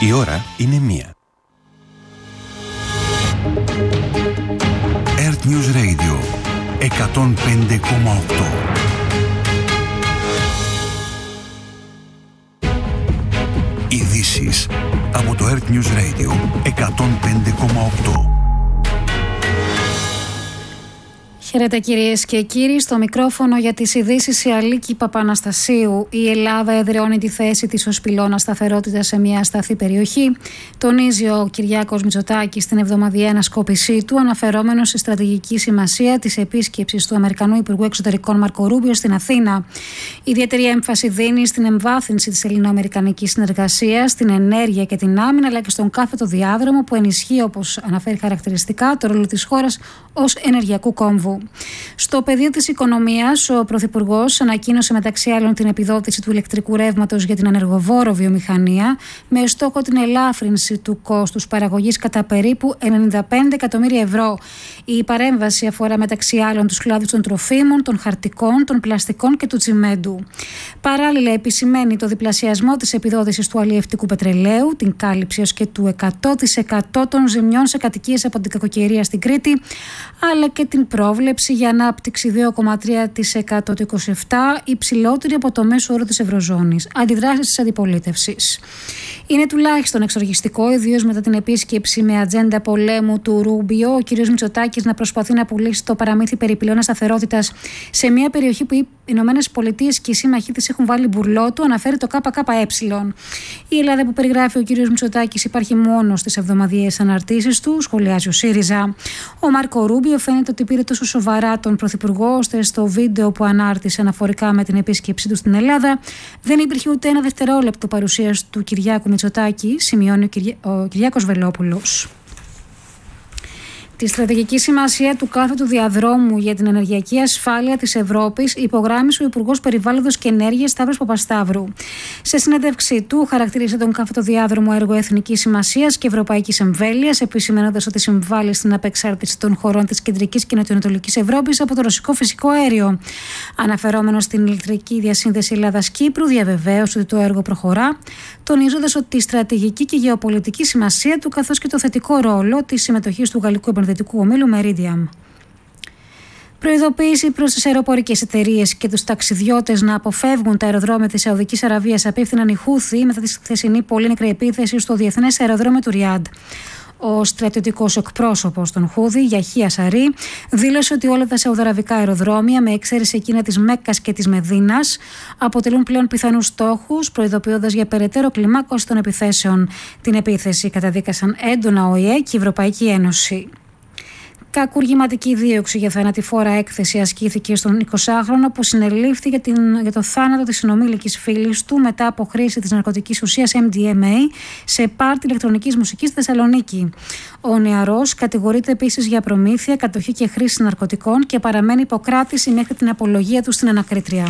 Η ώρα είναι 1. Earth News Radio 105,8. Ειδήσεις από το Earth News Radio 105,8. Χαίρετε κυρίες και κύριοι, στο μικρόφωνο για τις ειδήσεις η Αλίκη Παπαναστασίου. Η Ελλάδα εδραιώνει τη θέση της ως πυλώνα σταθερότητας σε μια ασταθή περιοχή. Τονίζει ο Κυριάκος Μητσοτάκης στην εβδομαδιαία ανασκόπησή του, αναφερόμενος στη στρατηγική σημασία της επίσκεψης του Αμερικανού Υπουργού Εξωτερικών Μάρκο Ρούμπιο στην Αθήνα. Ιδιαίτερη έμφαση δίνει στην εμβάθυνση της ελληνοαμερικανικής συνεργασίας, στην ενέργεια και την άμυνα, αλλά και στον κάθετο διάδρομο που ενισχύει, όπως αναφέρει χαρακτηριστικά, το ρόλο της χώρας ως ενεργειακού κόμβου. Στο πεδίο της οικονομίας, ο Πρωθυπουργός ανακοίνωσε μεταξύ άλλων την επιδότηση του ηλεκτρικού ρεύματος για την ενεργοβόρο βιομηχανία, με στόχο την ελάφρυνση του κόστους παραγωγής κατά περίπου 95 εκατομμύρια ευρώ. Η παρέμβαση αφορά μεταξύ άλλων τους κλάδους των τροφίμων, των χαρτικών, των πλαστικών και του τσιμέντου. Παράλληλα, επισημαίνει το διπλασιασμό της επιδότησης του αλλιευτικού πετρελαίου, την κάλυψη ως και του 100% των ζημιών σε κατοικίες από την κακοκαιρία στην Κρήτη, αλλά και την πρόβλεψη για ανάπτυξη 2,3% το 2027, υψηλότερη από το μέσο όρο της Ευρωζώνης. Αντιδράσεις της αντιπολίτευσης. Είναι τουλάχιστον εξοργιστικό, ιδίως μετά την επίσκεψη με ατζέντα πολέμου του Ρούμπιο, ο κ. Μητσοτάκης να προσπαθεί να πουλήσει το παραμύθι περί πυλώνα σταθερότητας σε μια περιοχή που οι Ηνωμένες Πολιτείες και οι σύμμαχοί της έχουν βάλει μπουρλό του, αναφέρει το ΚΚΕ. Η Ελλάδα που περιγράφει ο κ. Μητσοτάκης υπάρχει μόνο στις εβδομαδιαίες αναρτήσεις του, σχολιάζει ο ΣΥΡΙΖΑ. Ο Μάρκο Ρούμπιο φαίνεται ότι πήρε τόσο σοβαρά τον Πρωθυπουργό, ώστε στο βίντεο που ανάρτησε αναφορικά με την επίσκεψή του στην Ελλάδα δεν υπήρχε ούτε ένα δευτερόλεπτο παρουσίας του Κυριάκου Μητσοτάκη, σημειώνει ο Κυριάκος Βελόπουλος. Τη στρατηγική σημασία του κάθετου διαδρόμου για την ενεργειακή ασφάλεια της Ευρώπης υπογράμμισε ο Υπουργός Περιβάλλοντος και Ενέργειας Σταύρος Παπασταύρου. Σε συνέντευξή του, χαρακτήρισε τον κάθετο διάδρομο έργο εθνικής σημασίας και ευρωπαϊκής εμβέλειας, επισημένοντας ότι συμβάλλει στην απεξάρτηση των χωρών της κεντρικής και νοτιοανατολικής Ευρώπης από το ρωσικό φυσικό αέριο. Αναφερόμενος στην ηλεκτρική διασύνδεση Ελλάδας-Κύπρου, διαβεβαίωσε ότι το έργο προχωρά, τονίζοντας ότι η στρατηγική και γεωπολιτική σημασία του, καθώς και το θετικό ρόλο της συμμετοχής του γαλλικού επενδυτικού ομίλου Meridiam. Προειδοποίηση προς τις αεροπορικές εταιρείες και τους ταξιδιώτες να αποφεύγουν τα αεροδρόμια της Σαουδικής Αραβίας απίφθηναν οι Χούθι μετά τη χθεσινή πολύ νεκρή επίθεση στο διεθνές αεροδρόμιο του Ριάντ. Ο στρατιωτικός εκπρόσωπος των Χούθι, Γιαχία Σαρί, δήλωσε ότι όλα τα σαουδαραβικά αεροδρόμια, με εξαίρεση εκείνα της Μέκκας και της Μεδίνας, αποτελούν πλέον πιθανούς στόχους, προειδοποιώντας για περαιτέρω κλιμάκωση των επιθέσεων. Την επίθεση καταδίκασαν έντονα ο ΟΗΕ και η Ευρωπαϊκή Ένωση. Κακουργηματική δίωξη για θανατηφόρα έκθεση ασκήθηκε στον 20χρονο που συνελήφθη για το θάνατο της συνομήλικης φίλης του μετά από χρήση της ναρκωτικής ουσίας MDMA σε πάρτι ηλεκτρονικής μουσικής στη Θεσσαλονίκη. Ο νεαρός κατηγορείται επίσης για προμήθεια, κατοχή και χρήση ναρκωτικών και παραμένει υποκράτηση μέχρι την απολογία του στην ανακρίτρια.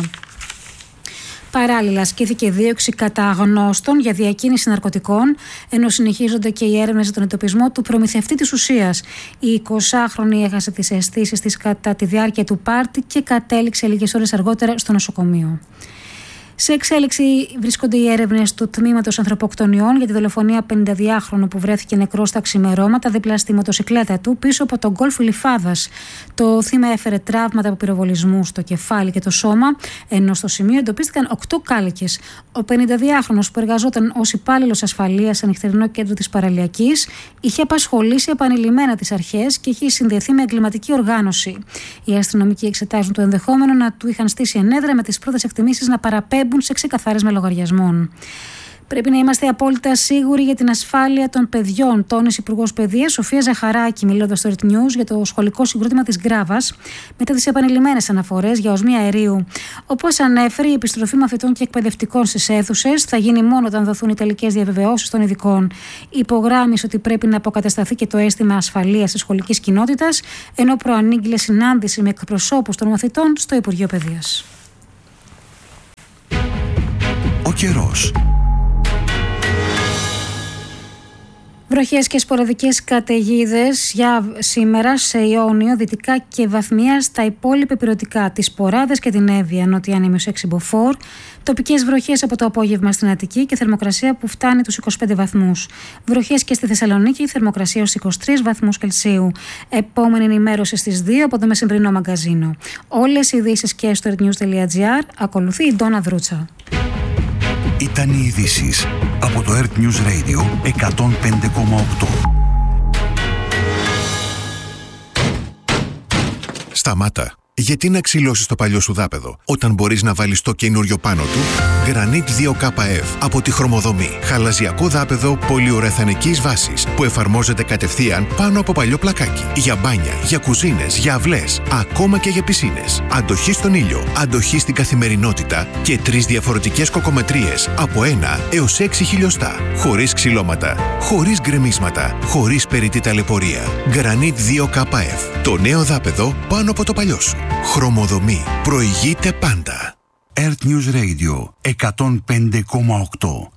Παράλληλα, ασκήθηκε δίωξη κατά αγνώστων για διακίνηση ναρκωτικών, ενώ συνεχίζονται και οι έρευνες για τον εντοπισμό του προμηθευτή της ουσίας. Η 20χρονη έχασε τις αισθήσεις της κατά τη διάρκεια του πάρτι και κατέληξε λίγες ώρες αργότερα στο νοσοκομείο. Σε εξέλιξη βρίσκονται οι έρευνες του Τμήματος Ανθρωποκτονιών για τη δολοφονία 52χρονου που βρέθηκε νεκρός στα ξημερώματα δίπλα στη μοτοσικλέτα του πίσω από τον γκολφ Λιφάδας. Το θύμα έφερε τραύματα από πυροβολισμού στο κεφάλι και το σώμα, ενώ στο σημείο εντοπίστηκαν 8 κάλικες. Ο 52χρονος που εργαζόταν ως υπάλληλος ασφαλείας σε νυχτερινό κέντρο της Παραλιακής είχε απασχολήσει επανειλημμένα τις αρχές και είχε συνδεθεί με εγκληματική οργάνωση. Οι αστυνομικοί εξετάζουν το ενδεχόμενο να του είχαν στήσει ενέδρα με τις πρώτες εκτιμήσεις να παραπέμπουν σε ξεκαθάρισμα λογαριασμών. Πρέπει να είμαστε απόλυτα σίγουροι για την ασφάλεια των παιδιών, τόνισε η Υπουργός Παιδείας Σοφία Ζαχαράκη, μιλώντας στο Earth News για το σχολικό συγκρότημα της Γκράβας, μετά τις επανειλημμένες αναφορές για οσμία αερίου. Όπως ανέφερε, η επιστροφή μαθητών και εκπαιδευτικών στις αίθουσες θα γίνει μόνο όταν δοθούν οι τελικές διαβεβαιώσεις των ειδικών. Υπογράμμισε ότι πρέπει να αποκατασταθεί και το αίσθημα ασφαλείας της σχολικής κοινότητας, ενώ προανήγγειλε συνάντηση με εκπροσώπους των μαθητών στο Υπουργείο Παιδείας. Ο καιρός. Βροχές και σποραδικές καταιγίδες για σήμερα σε Ιόνιο, Δυτικά και Βαθμία, στα υπόλοιπα ηπειρωτικά, τις Ποράδες και την Εύβοια, νότια -6 μποφόρ. Τοπικές βροχές από το απόγευμα στην Αττική και θερμοκρασία που φτάνει τους 25 βαθμούς. Βροχές και στη Θεσσαλονίκη, θερμοκρασία ως 23 βαθμούς Κελσίου. Επόμενη ενημέρωση στις 2 από το μεσημβρινό μαγκαζίνο. Όλες οι ειδήσεις και στο earthnews.gr. Ακολουθεί η Ντόνα Δρούτσα. Ήταν οι ειδήσεις από το Earth News Radio 105,8. Σταμάτα. Γιατί να ξυλώσεις το παλιό σου δάπεδο όταν μπορείς να βάλεις το καινούριο πάνω του? Granit 2KF από τη Χρωμοδομή. Χαλαζιακό δάπεδο πολυουρεθανικής βάσης που εφαρμόζεται κατευθείαν πάνω από παλιό πλακάκι. Για μπάνια, για κουζίνες, για αυλές, ακόμα και για πισίνες. Αντοχή στον ήλιο, αντοχή στην καθημερινότητα και 3 διαφορετικές κοκομετρίες από 1 έως 6 χιλιοστά. Χωρίς ξυλώματα, χωρίς γκρεμίσματα, χωρίς περιττή ταλαιπωρία. Granit 2KF. Το νέο δάπεδο πάνω από το παλιό σου. Χρωμοδομή. Προηγείται πάντα. Earth News Radio 105,8.